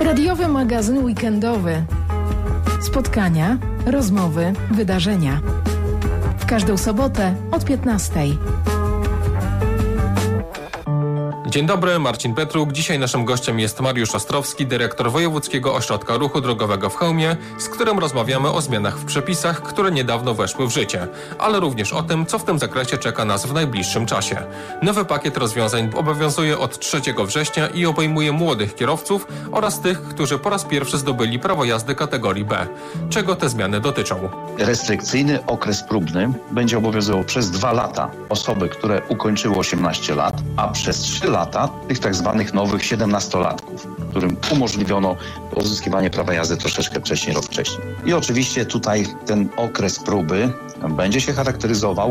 Radiowy magazyn weekendowy. Spotkania, rozmowy, wydarzenia. W każdą sobotę od 15:00. Dzień dobry, Marcin Petruk. Dzisiaj naszym gościem jest Mariusz Ostrowski, dyrektor Wojewódzkiego Ośrodka Ruchu Drogowego w Chełmie, z którym rozmawiamy o zmianach w przepisach, które niedawno weszły w życie, ale również o tym, co w tym zakresie czeka nas w najbliższym czasie. Nowy pakiet rozwiązań obowiązuje od 3 września i obejmuje młodych kierowców oraz tych, którzy po raz pierwszy zdobyli prawo jazdy kategorii B. Czego te zmiany dotyczą? Restrykcyjny okres próbny będzie obowiązywał przez 2 lata osoby, które ukończyły 18 lat, a przez 3 lata tych tak zwanych nowych 17-latków, którym umożliwiono uzyskiwanie prawa jazdy troszeczkę wcześniej, rok wcześniej. I oczywiście tutaj ten okres próby będzie się charakteryzował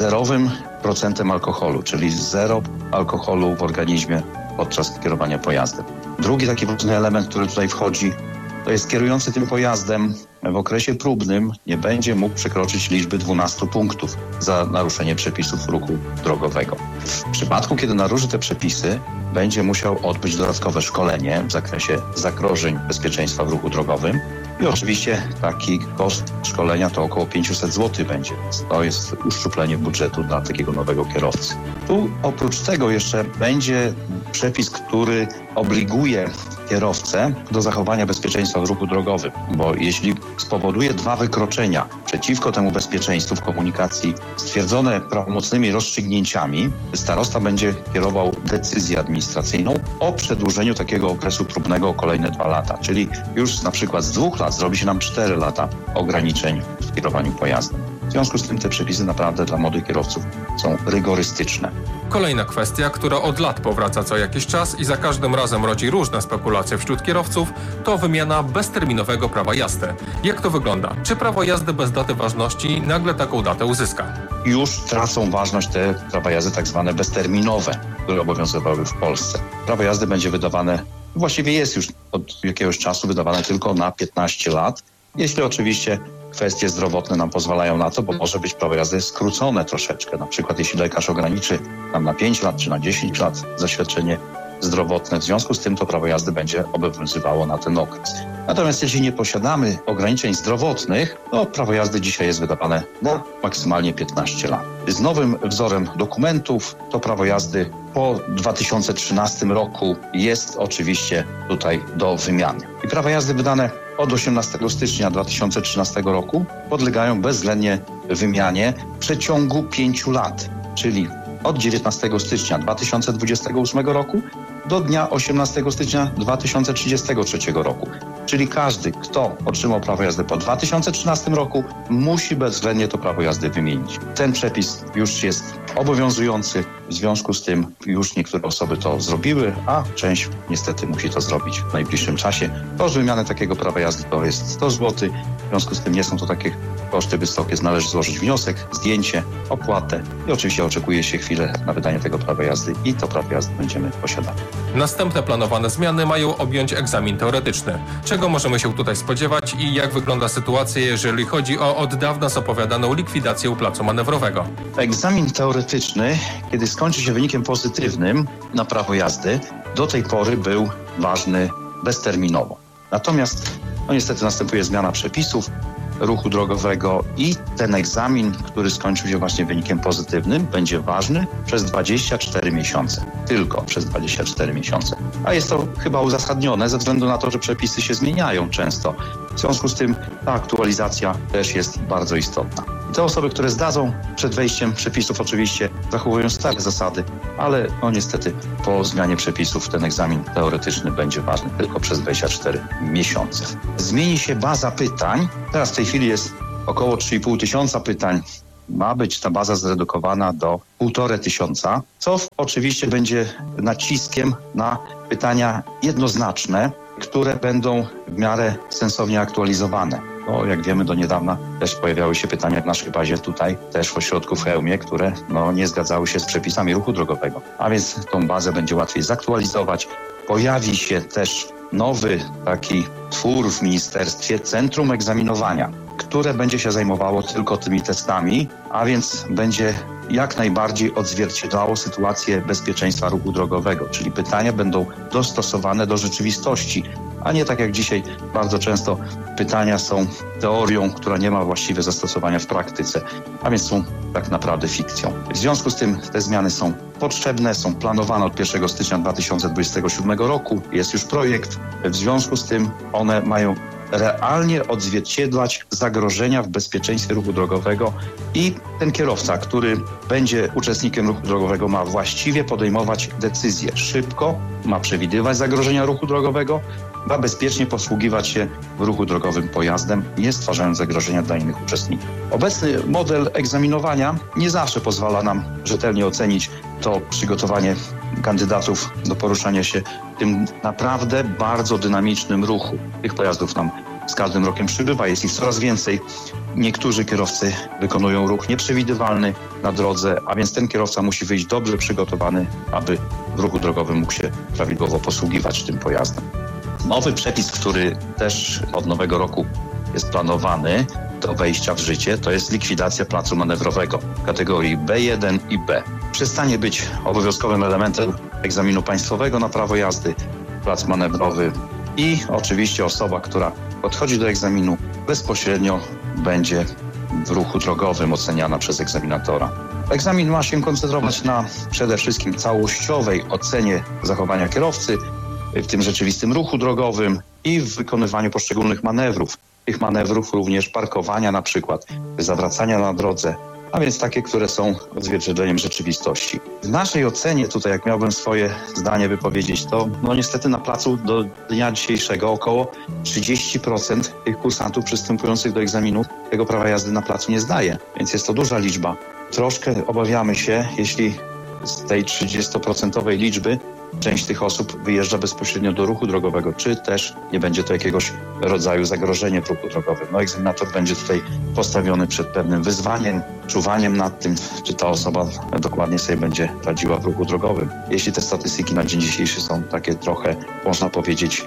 0% alkoholu, czyli 0 alkoholu w organizmie podczas kierowania pojazdem. Drugi taki ważny element, który tutaj wchodzi, to jest kierujący tym pojazdem w okresie próbnym nie będzie mógł przekroczyć liczby 12 punktów za naruszenie przepisów ruchu drogowego. W przypadku, kiedy naruszy te przepisy, będzie musiał odbyć dodatkowe szkolenie w zakresie zagrożeń bezpieczeństwa w ruchu drogowym i oczywiście taki koszt szkolenia to około 500 zł będzie, więc to jest uszczuplenie budżetu dla takiego nowego kierowcy. Tu oprócz tego jeszcze będzie przepis, który obliguje kierowcę do zachowania bezpieczeństwa w ruchu drogowym, bo jeśli spowoduje 2 wykroczenia przeciwko temu bezpieczeństwu w komunikacji stwierdzone prawomocnymi rozstrzygnięciami, starosta będzie kierował decyzję administracyjną o przedłużeniu takiego okresu próbnego o kolejne 2 lata, czyli już na przykład z 2 lat zrobi się nam 4 lata ograniczeń w kierowaniu pojazdem. W związku z tym te przepisy naprawdę dla młodych kierowców są rygorystyczne. Kolejna kwestia, która od lat powraca co jakiś czas i za każdym razem rodzi różne spekulacje wśród kierowców, to wymiana bezterminowego prawa jazdy. Jak to wygląda? Czy prawo jazdy bez daty ważności nagle taką datę uzyska? Już tracą ważność te prawa jazdy tak zwane bezterminowe, które obowiązywały w Polsce. Prawo jazdy będzie wydawane, właściwie jest już od jakiegoś czasu wydawane tylko na 15 lat, jeśli oczywiście kwestie zdrowotne nam pozwalają na to, bo może być prawo jazdy skrócone troszeczkę. Na przykład jeśli lekarz ograniczy nam na 5 lat czy na 10 lat zaświadczenie zdrowotne, w związku z tym to prawo jazdy będzie obowiązywało na ten okres. Natomiast jeśli nie posiadamy ograniczeń zdrowotnych, to prawo jazdy dzisiaj jest wydawane na maksymalnie 15 lat. Z nowym wzorem dokumentów to prawo jazdy po 2013 roku jest oczywiście tutaj do wymiany. I prawa jazdy wydane od 18 stycznia 2013 roku podlegają bezwzględnie wymianie w przeciągu 5 lat, czyli od 19 stycznia 2028 roku do dnia 18 stycznia 2033 roku. Czyli każdy, kto otrzymał prawo jazdy po 2013 roku, musi bezwzględnie to prawo jazdy wymienić. Ten przepis już jest obowiązujący, w związku z tym już niektóre osoby to zrobiły, a część niestety musi to zrobić w najbliższym czasie. Koszt wymiany takiego prawa jazdy to jest 100 zł, w związku z tym nie są to takie koszty wysokie. Należy złożyć wniosek, zdjęcie, opłatę i oczywiście oczekuje się chwilę na wydanie tego prawa jazdy i to prawo jazdy będziemy posiadali. Następne planowane zmiany mają objąć egzamin teoretyczny. Czego możemy się tutaj spodziewać i jak wygląda sytuacja, jeżeli chodzi o od dawna zapowiadaną likwidację placu manewrowego? Egzamin teoretyczny, kiedy skończy się wynikiem pozytywnym na prawo jazdy, do tej pory był ważny bezterminowo. Natomiast niestety następuje zmiana przepisów ruchu drogowego i ten egzamin, który skończył się właśnie wynikiem pozytywnym, będzie ważny przez 24 miesiące. Tylko przez 24 miesiące. A jest to chyba uzasadnione ze względu na to, że przepisy się zmieniają często. W związku z tym ta aktualizacja też jest bardzo istotna. I te osoby, które zdadzą przed wejściem przepisów, oczywiście zachowują stare zasady, ale niestety po zmianie przepisów ten egzamin teoretyczny będzie ważny tylko przez 24 miesiące. Zmieni się baza pytań. Teraz w tej chwili jest około 3,5 tysiąca pytań. Ma być ta baza zredukowana do 1,5 tysiąca, co oczywiście będzie naciskiem na pytania jednoznaczne, które będą w miarę sensownie aktualizowane. No, jak wiemy, do niedawna też pojawiały się pytania w naszej bazie tutaj, też w ośrodku w Chełmie, które nie zgadzały się z przepisami ruchu drogowego. A więc tą bazę będzie łatwiej zaktualizować. Pojawi się też nowy taki twór w ministerstwie, Centrum Egzaminowania, które będzie się zajmowało tylko tymi testami, a więc będzie jak najbardziej odzwierciedlało sytuację bezpieczeństwa ruchu drogowego, czyli pytania będą dostosowane do rzeczywistości, a nie tak jak dzisiaj bardzo często pytania są teorią, która nie ma właściwie zastosowania w praktyce, a więc są tak naprawdę fikcją. W związku z tym te zmiany są potrzebne, są planowane od 1 stycznia 2027 roku, jest już projekt, w związku z tym one mają realnie odzwierciedlać zagrożenia w bezpieczeństwie ruchu drogowego i ten kierowca, który będzie uczestnikiem ruchu drogowego, ma właściwie podejmować decyzje szybko, ma przewidywać zagrożenia ruchu drogowego, ma bezpiecznie posługiwać się w ruchu drogowym pojazdem, nie stwarzając zagrożenia dla innych uczestników. Obecny model egzaminowania nie zawsze pozwala nam rzetelnie ocenić to przygotowanie kandydatów do poruszania się w tym naprawdę bardzo dynamicznym ruchu. Tych pojazdów nam z każdym rokiem przybywa, jest ich coraz więcej. Niektórzy kierowcy wykonują ruch nieprzewidywalny na drodze, a więc ten kierowca musi wyjść dobrze przygotowany, aby w ruchu drogowym mógł się prawidłowo posługiwać tym pojazdem. Nowy przepis, który też od nowego roku jest planowany do wejścia w życie, to jest likwidacja placu manewrowego kategorii B1 i B. Przestanie być obowiązkowym elementem egzaminu państwowego na prawo jazdy plac manewrowy i oczywiście osoba, która podchodzi do egzaminu, bezpośrednio będzie w ruchu drogowym oceniana przez egzaminatora. Egzamin ma się koncentrować na przede wszystkim całościowej ocenie zachowania kierowcy, w tym rzeczywistym ruchu drogowym i w wykonywaniu poszczególnych manewrów. Tych manewrów również parkowania na przykład, zawracania na drodze, a więc takie, które są odzwierciedleniem rzeczywistości. W naszej ocenie, tutaj jak miałbym swoje zdanie wypowiedzieć, to niestety na placu do dnia dzisiejszego około 30% tych kursantów przystępujących do egzaminu tego prawa jazdy na placu nie zdaje, więc jest to duża liczba. Troszkę obawiamy się, jeśli z tej 30% liczby część tych osób wyjeżdża bezpośrednio do ruchu drogowego, czy też nie będzie to jakiegoś rodzaju zagrożenie w ruchu drogowym. Egzaminator będzie tutaj postawiony przed pewnym wyzwaniem, czuwaniem nad tym, czy ta osoba dokładnie sobie będzie radziła w ruchu drogowym. Jeśli te statystyki na dzień dzisiejszy są takie trochę, można powiedzieć,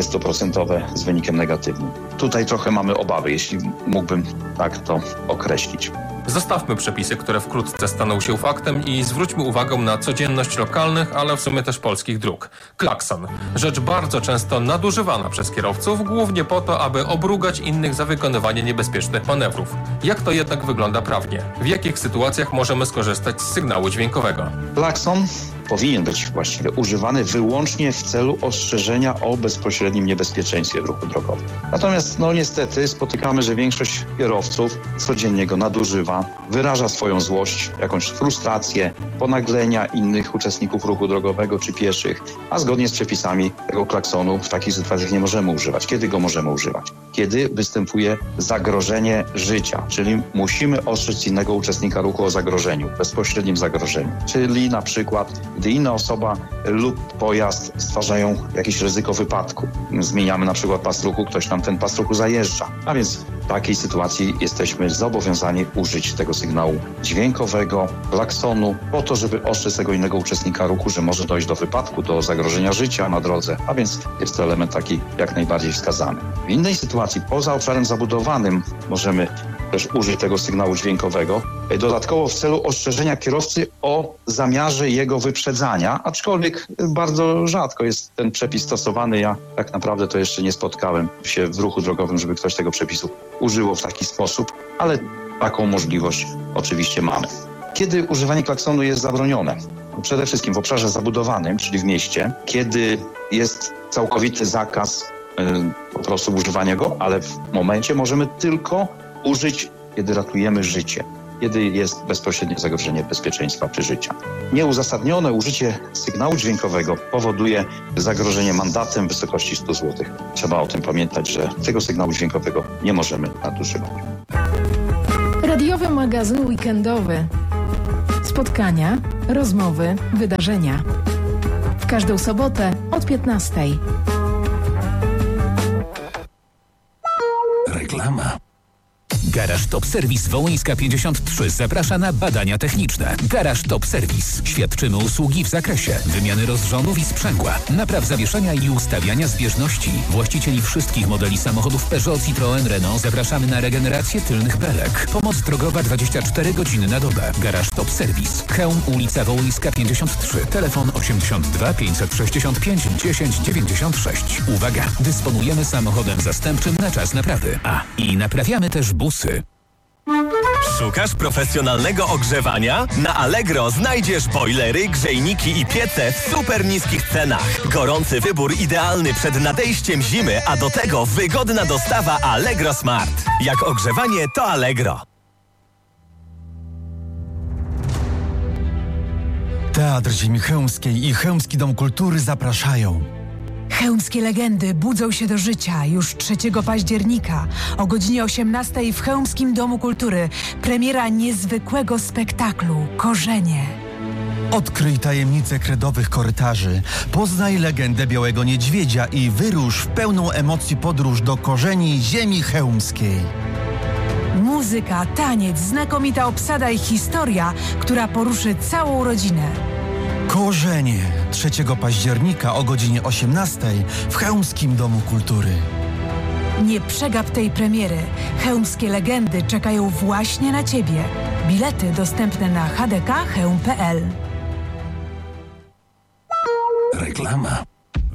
30% z wynikiem negatywnym. Tutaj trochę mamy obawy, jeśli mógłbym tak to określić. Zostawmy przepisy, które wkrótce staną się faktem i zwróćmy uwagę na codzienność lokalnych, ale w sumie też polskich dróg. Klakson. Rzecz bardzo często nadużywana przez kierowców, głównie po to, aby obrugać innych za wykonywanie niebezpiecznych manewrów. Jak to jednak wygląda prawnie? W jakich sytuacjach możemy skorzystać z sygnału dźwiękowego? Klakson powinien być właściwie używany wyłącznie w celu ostrzeżenia o bezpośrednim niebezpieczeństwie w ruchu drogowym. Natomiast niestety spotykamy, że większość kierowców codziennie go nadużywa, wyraża swoją złość, jakąś frustrację, ponaglenia innych uczestników ruchu drogowego czy pieszych, a zgodnie z przepisami tego klaksonu w takich sytuacjach nie możemy używać. Kiedy go możemy używać? Kiedy występuje zagrożenie życia, czyli musimy ostrzec innego uczestnika ruchu o zagrożeniu, bezpośrednim zagrożeniu, czyli na przykład gdy inna osoba lub pojazd stwarzają jakieś ryzyko wypadku. Zmieniamy na przykład pas ruchu, ktoś nam ten pas ruchu zajeżdża. A więc w takiej sytuacji jesteśmy zobowiązani użyć tego sygnału dźwiękowego, klaksonu, po to, żeby ostrzec tego innego uczestnika ruchu, że może dojść do wypadku, do zagrożenia życia na drodze. A więc jest to element taki jak najbardziej wskazany. W innej sytuacji, poza obszarem zabudowanym, możemy też użyć tego sygnału dźwiękowego, dodatkowo w celu ostrzeżenia kierowcy o zamiarze jego wyprzedzania, aczkolwiek bardzo rzadko jest ten przepis stosowany. Ja tak naprawdę to jeszcze nie spotkałem się w ruchu drogowym, żeby ktoś tego przepisu użyło w taki sposób, ale taką możliwość oczywiście mamy. Kiedy używanie klaksonu jest zabronione? Przede wszystkim w obszarze zabudowanym, czyli w mieście, kiedy jest całkowity zakaz po prostu używania go, ale w momencie możemy tylko użyć, kiedy ratujemy życie, kiedy jest bezpośrednie zagrożenie bezpieczeństwa czy życia. Nieuzasadnione użycie sygnału dźwiękowego powoduje zagrożenie mandatem w wysokości 100 zł. Trzeba o tym pamiętać, że tego sygnału dźwiękowego nie możemy nadużywać. Radiowy magazyn weekendowy. Spotkania, rozmowy, wydarzenia. W każdą sobotę od 15:00. Reklama. Garaż Top Service Wołyńska 53 zaprasza na badania techniczne. Garaż Top Service. Świadczymy usługi w zakresie wymiany rozrządów i sprzęgła, napraw zawieszenia i ustawiania zbieżności. Właścicieli wszystkich modeli samochodów Peugeot, Citroën, Renault zapraszamy na regenerację tylnych belek. Pomoc drogowa 24 godziny na dobę. Garaż Top Service. Chełm, ulica Wołyńska 53. Telefon 82 565 10 96. Uwaga! Dysponujemy samochodem zastępczym na czas naprawy. I naprawiamy też busy. Szukasz profesjonalnego ogrzewania? Na Allegro znajdziesz bojlery, grzejniki i piece w super niskich cenach. Gorący wybór idealny przed nadejściem zimy, a do tego wygodna dostawa Allegro Smart. Jak ogrzewanie, to Allegro. Teatr Ziemi Chełmskiej i Chełmski Dom Kultury zapraszają. Chełmskie legendy budzą się do życia już 3 października o godzinie 18 w Chełmskim Domu Kultury. Premiera niezwykłego spektaklu Korzenie. Odkryj tajemnice kredowych korytarzy, poznaj legendę Białego Niedźwiedzia i wyrusz w pełną emocji podróż do korzeni Ziemi Chełmskiej. Muzyka, taniec, znakomita obsada i historia, która poruszy całą rodzinę. Korzenie 3 października o godzinie 18 w Chełmskim Domu Kultury. Nie przegap tej premiery. Chełmskie legendy czekają właśnie na Ciebie. Bilety dostępne na hdkchełm.pl. Reklama.